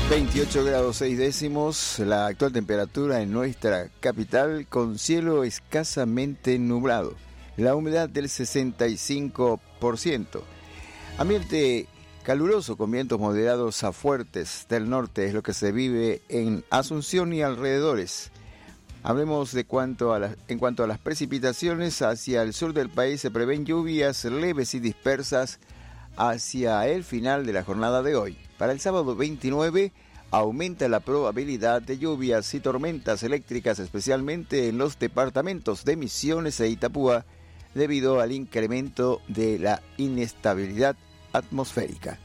28 grados 6 décimos, la actual temperatura en nuestra capital con cielo escasamente nublado, la humedad del 65%. Ambiente caluroso con vientos moderados a fuertes del norte es lo que se vive en Asunción y alrededores. Hablemos en cuanto a las precipitaciones. Hacia el sur del país se prevén lluvias leves y dispersas hacia el final de la jornada de hoy. Para el sábado 29 aumenta la probabilidad de lluvias y tormentas eléctricas, especialmente en los departamentos de Misiones e Itapúa, debido al incremento de la inestabilidad atmosférica.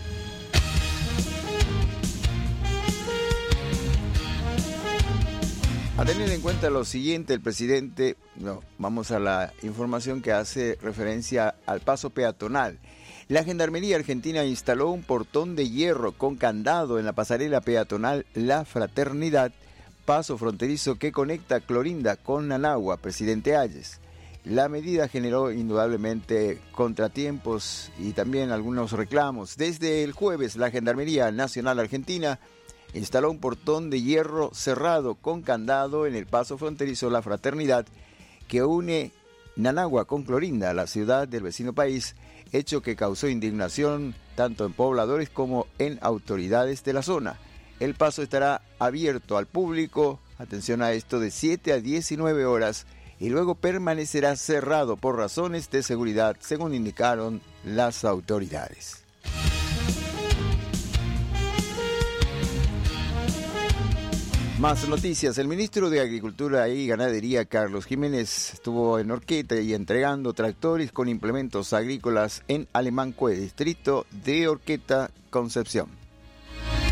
A tener en cuenta lo siguiente, el presidente, vamos a la información que hace referencia al paso peatonal. La Gendarmería Argentina instaló un portón de hierro con candado en la pasarela peatonal La Fraternidad, paso fronterizo que conecta Clorinda con Nanagua, Presidente Hayes. La medida generó indudablemente contratiempos y también algunos reclamos. Desde el jueves, la Gendarmería Nacional Argentina instaló un portón de hierro cerrado con candado en el paso fronterizo La Fraternidad que une Nanagua con Clorinda, la ciudad del vecino país, hecho que causó indignación tanto en pobladores como en autoridades de la zona. El paso estará abierto al público, atención a esto, de 7 a 19 horas y luego permanecerá cerrado por razones de seguridad, según indicaron las autoridades. Más noticias. El ministro de Agricultura y Ganadería, Carlos Jiménez, estuvo en Orqueta y entregando tractores con implementos agrícolas en Alemancue, distrito de Orqueta, Concepción.